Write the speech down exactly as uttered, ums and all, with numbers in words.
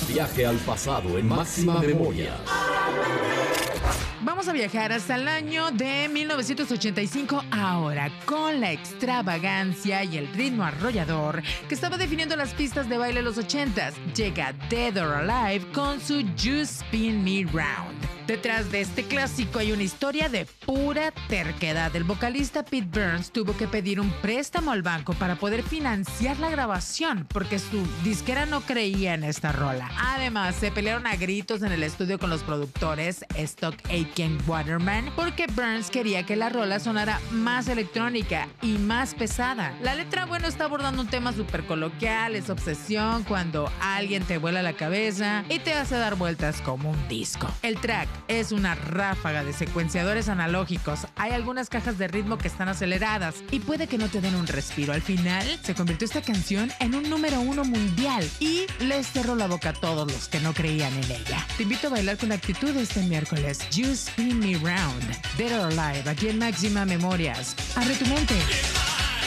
Viaje al pasado en máxima memoria. Vamos a viajar hasta el año de mil novecientos ochenta y cinco ahora, con la extravagancia y el ritmo arrollador que estaba definiendo las pistas de baile de los ochentas. Llega Dead or Alive con su You Spin Me Round. Detrás de este clásico hay una historia de pura terquedad. El vocalista Pete Burns tuvo que pedir un préstamo al banco para poder financiar la grabación porque su disquera no creía en esta rola. Además, se pelearon a gritos en el estudio con los productores Stock Aitken Waterman porque Burns quería que la rola sonara más electrónica y más pesada. La letra, bueno, está abordando un tema súper coloquial, es obsesión cuando alguien te vuela la cabeza y te hace dar vueltas como un disco. El track es una ráfaga de secuenciadores analógicos. Hay algunas cajas de ritmo que están aceleradas y puede que no te den un respiro. Al final, se convirtió esta canción en un número uno mundial y les cerró la boca a todos los que no creían en ella. Te invito a bailar con actitud este miércoles. You Spin Me Round, Dead or Alive, aquí en Máxima Memorias. Abre tu mente.